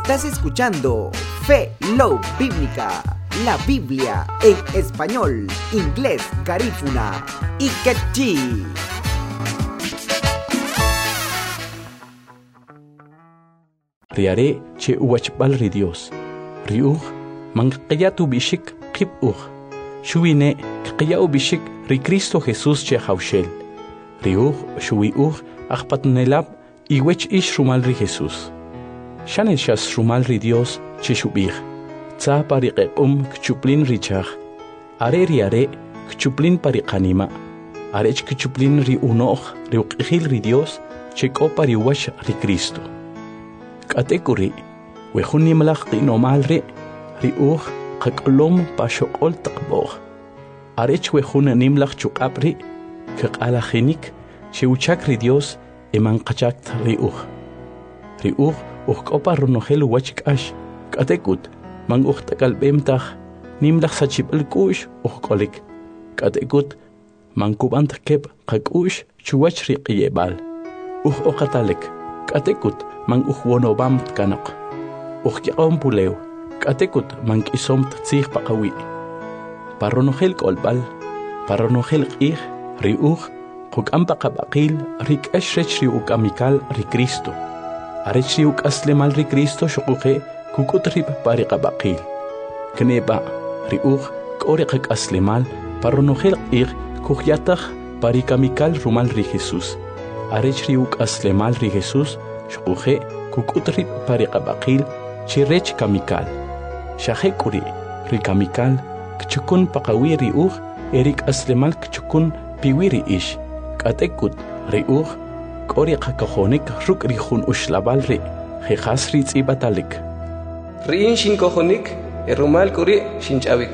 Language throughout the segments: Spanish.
Estás escuchando Fe Love Bíblica, la Biblia en español, inglés, garífuna y quechí. Riare che uachbal ri Dios. Riuch manqiyatu bishik qib Shuine qiyau bishik ri Cristo Jesús che haushel. Riuch shui achpatnelab iwech ish rumal ri Jesús. Shanel shas rumal ri Dios che shubich. Tsa pariqe kchuplin richach. Are kchuplin pariqanima. Arech kchuplin ri unoch ri uqihil ri Dios che kopari wash ri Cristo. Katekuri wehuni malach qinomal ri qaklom pashoqol taqbog. Arech wehun nimlach chuqapri qalajinik che uchak ri Dios emanqachakt riuch kopa runogel wachkash katekut man taqalbemtach nimlach sachibel kush kolik katekut man kubant kep qakush chuwach ri qiyebal oqatalek katekut man wonobam kanaq yaqom pulew katekut man kisomt tzig paqawi paronogel kolbal paronogel qih riuch qukam paqabaqil rik ashrech ri ukamikal ri Cristo arech ri ukaslemal ri Cristo shuquqe kukutrib pariqabaqil kneba riuch qoriq aslemal paronogel qih kujyatach parikamikal rumal ri Jesus arech ri ukaslemal ri Jesus shuquqe kukutrib pariqabaqil chirech kamikal shahekuri ri kamikal kchukun paqawi riuch erik aslemal kchukun piwiri ish katekut riuch qoriq kajonik ruk ri jun ushlabal ri jejas ri tsibatalik rin shin kojonik erumal kuri shinchawik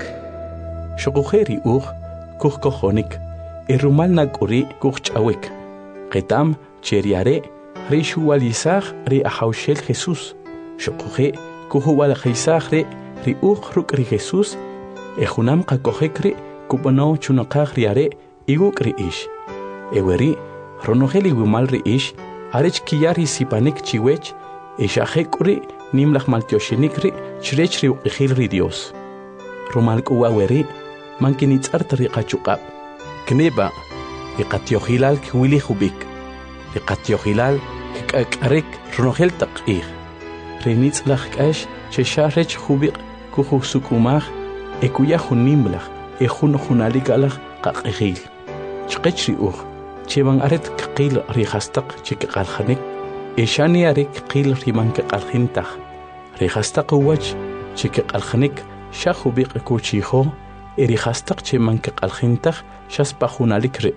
shuquqe riuch kuj kojonik erumal nakuri kujchawik qetam cheriare ri shuwalizaj ri ahawshel Jesus shuquqe kuhuwal khaysaj ri ruk ri Jesus ejunam qakojekri kubano chunaqaj riare iguk ri ish eweri ronogeli wimal ri ish arech kiyari sipanik chiwech eshajekuri nimlaj maltioshinik ri chrech ri uqihil ri Dios rumal kuwaweri mankinitzart ri qachuqab kneba iqatiohilal kwili hubik iqatiohilal k'arek ronogel taqih renitzlaj k'ash chesharech hubik kujusukumaj ekuya junimlaj junalikalaj qaqihil chqech riuch cheban aret qil rihastaq chikqaljanik eshani arek qil riman qaljintaj rihastaq wach chikqaljanik shahubiq kuchijo erihastaq cheman qaljintaj shaspa junalik re.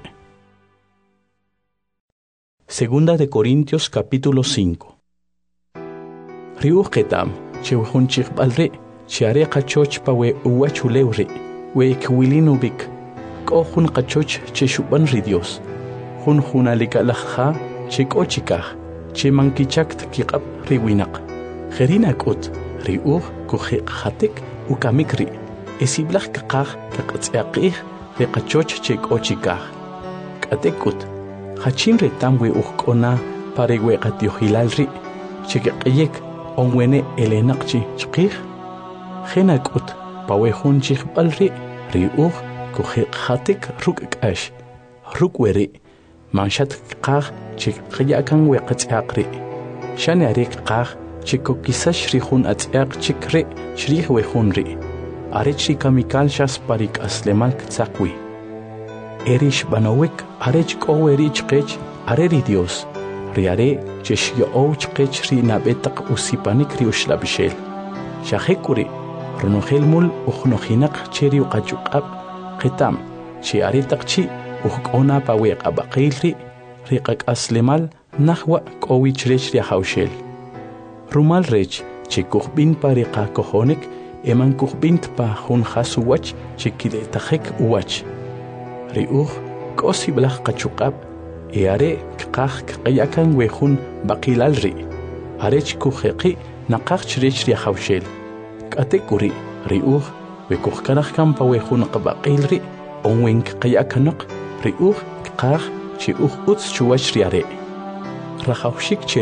Segunda de Corintios capítulo 5. Riuch ketam chewhun chiqbalre chiare qachoch pawe uwachulewri we kwilinovik kohun qachoch cheshuban ri Dios hun junalikalajja chikochikaj chemankichakt kiqab riwinaq kherinakut riuch kujiqatek ukamikri esiblaj qaqaj qaqtsiaqij ri qachoch chikochikaj katekut hachin retam we uqona parewe qatiohilal ri chikeqyek onwene elenaqchi chqij khenakut pawehun chiqbal ri riuch kujiqatek ruk'ash rukweri manshat qaj chiqyakan we qatsiaq ri shanarek qaj chikokisash ri jun atsiaq chikre shrij we jun ri arech ri kamikal shas parik aslemal ktsaqwi erish banowek arech qoweri chqech areri Dios riare cheshyo chqech ri nabetaq usipanik ri ushlabishel shahekuri ronogel uxnojinaq cheri uqachuqab qitam chi aritaqchi uqona pawe qabaqilri riqaqaslemal nahwa qowichrech ri hawshel rumal rech chikuqbin pariqa kojonik eman kuqbint pa jun hasuwach chikiletajek uwach riuch qosiblaj qachuqab eare qaj qayakan wejun baqilal ri arech kujeqi naqaj chrech ri hawshel katekuri riuch wekujkanaj kan pawejun qabaqil ri onwen qayakanaq riuch qaj chi utz chuwach riare rajawshik